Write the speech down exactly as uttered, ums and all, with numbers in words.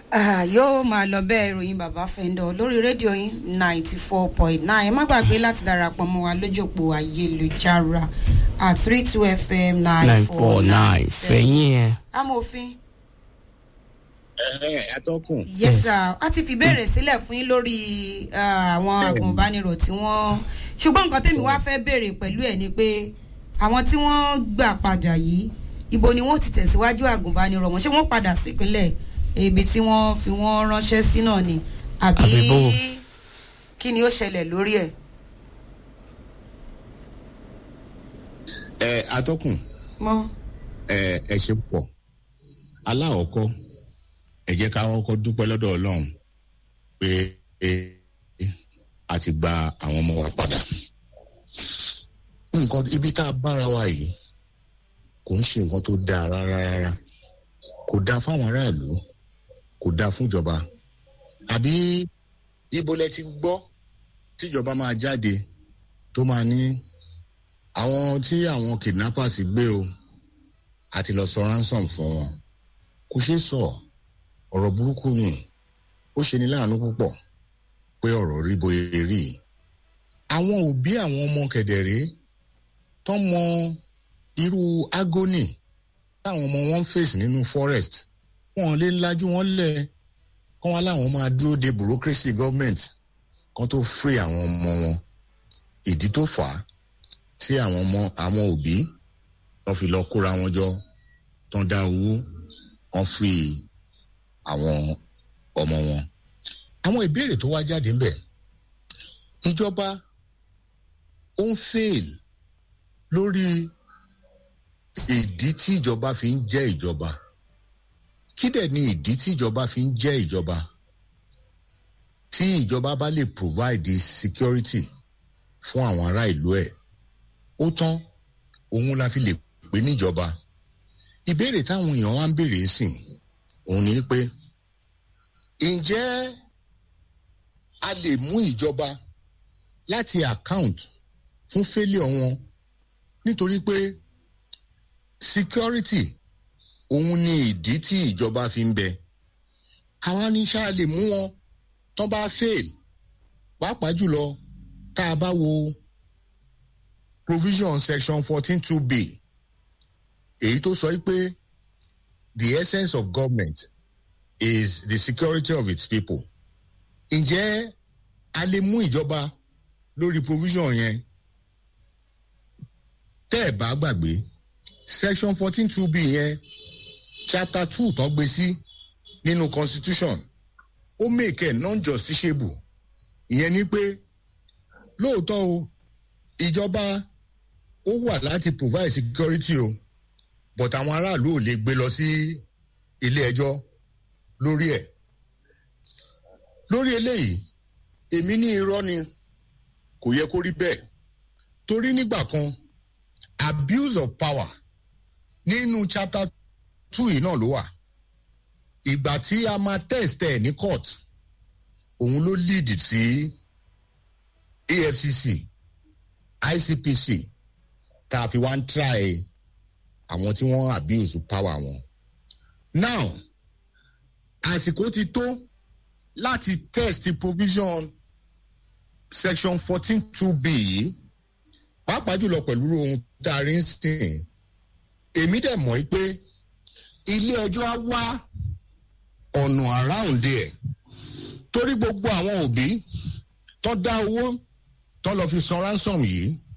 yóò máa lọ bẹ́ẹ̀ ìròyìn bàbá fẹ́ńdọ̀ lórí rédíò yín ninety four point nine ẹ má gbàgbé láti darapọ̀ mọ́ wa lójú òpó ayélujára at three two f m nine four nine fẹ̀yìn ẹ̀. amòfin. ẹ ẹ atọ́kùn. yes sir a ti fi béèrè sílẹ̀ fún yín lórí àwọn agùnbánirọ̀ tí wọ́n ṣùgbọ́n nǹkan tẹ́mi wá fẹ́ béèrè pẹ̀lú ẹ̀ ni pé àwọn tí wọ́n gbà padà yìí ibo ni wọ́n ti tẹ̀síwájú agùnbánirọ̀ wọn ṣé wọ́n padà sípínlẹ̀ ibi tí wọ́n fi wọ́n ránṣẹ́ sí náà ni àbí kí ni ó ṣẹlẹ̀ lórí ẹ̀. ẹ atọ́kùn. mọ́. ẹ ẹ ṣe pọ̀ aláwọ̀kọ́ ẹ jẹ́ ká kọ́kọ́ dúpẹ́ lọ́dọ̀ ọlọ́run pé a ti gba àwọn ọmọ wa padà. nǹkan ibi tá a bára wa yìí kò ń ṣe nǹkan tó dáa rárá rárá kò dáa fáwọn aráàlú kò dáa fúnjọba àbí ibo lẹ ti gbọ́ tíjọba máa jáde tó máa ní àwọn tí àwọn kidnappers gbé o àti lọ sọ ransom fún wọn kò ṣeé sọ ọ̀rọ̀ burúkú ni ó ṣe ní láàánú púpọ̀ pé ọ̀rọ̀ rí bóyá rí àwọn òbí àwọn ọmọ kẹ̀dẹ̀rẹ́ tó mọ irú agony táwọn ọmọ wọn ń fèsì nínú forest wọn lè lajú wọn lẹ kán wá láwọn máa dúró de bureaucracy government kan tó free àwọn ọmọ wọn ìdí tó fà á tí àwọn ọmọ àwọn òbí wọn fi lọ kóra wọn jọ tán dá owó wọn free àwọn ọmọ wọn. àwọn ìbéèrè tó wá jáde ńbẹ̀ ìjọba ó ń fail lórí ìdí tí ìjọba fi ń jẹ́ ìjọba kí dẹ̀ ni ìdí tí ìjọba fi ń jẹ́ ìjọba tí ìjọba bá lè provide security fún àwọn ará ìlú ẹ̀ ó tán òun la fi lè pè níjọba. ìbéèrè táwọn èèyàn wá ń béèrè sìn òun ni pé ǹjẹ́ a lè mú ìjọba láti account fún failure wọn nítorí pé security òun ni ìdí tí ìjọba fi ń bẹ àwa ní ṣáà lè mú wọn tán bá fail pàápàá jùlọ tá a bá wo provision section fourteen two b èyí tó sọ pé the essence of government is the security of its people. ǹjẹ́ a lè mú ìjọba lórí provision yẹn tẹ́ ẹ̀ bá gbàgbé section fourteen two b yẹn chapter two tán gbé sí nínú constitution ó make it non-justiciable ìyẹn ni pé lóòótọ́ o ìjọba ó wà láti provide security o but àwọn aráàlú ò lè gbé lọ sí ilé ẹjọ́ lórí ẹ̀ lórí eléyìí èmi ní irọ́ ni kò yẹ kó rí bẹ́ẹ̀ torí nígbà kan abuse of power nínú chapter two yìí náà ló wà ìgbà tí a máa test ẹ̀ ní court òun ló lead sí A F C C I C P C tá a fi wá ń try àwọn tí wọ́n abuse power wọn now àsìkò ti tó láti test provision section fourteen two b yìí pàápàá jùlọ pẹ̀lú ohun tá a rí ń sìn èmi dẹ̀ mọ̀ pé ilé ẹjọ́ á wá ọ̀nà around ẹ̀ torí gbogbo àwọn òbí tó dá owó tó lọ fi san ransom yìí